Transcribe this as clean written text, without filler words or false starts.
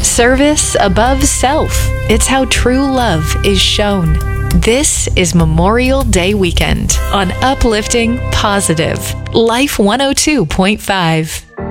Service above self. It's how true love is shown. This is Memorial Day weekend on Uplifting Positive, Life 102.5.